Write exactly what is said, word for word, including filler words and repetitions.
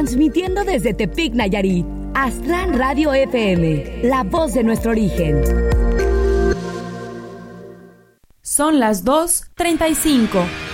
Transmitiendo desde Tepic, Nayarit. Aztlán Radio F M, la voz de nuestro origen. Son las dos treinta y cinco.